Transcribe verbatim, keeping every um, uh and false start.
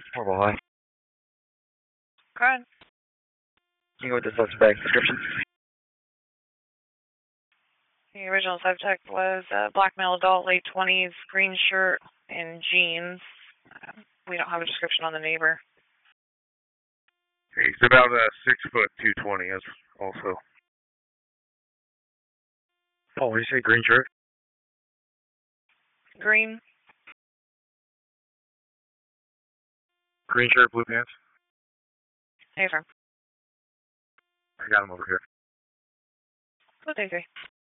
Horrible high. Good. You go with the suspect description. The original subject was a black male adult, late twenties, green shirt and jeans. Uh, we don't have a description on the neighbor. He's about uh, six foot two twenty. As also. Oh, what did you say? Green shirt? Green. Green shirt, blue pants? Hey, sir. I got him over here. What did they say?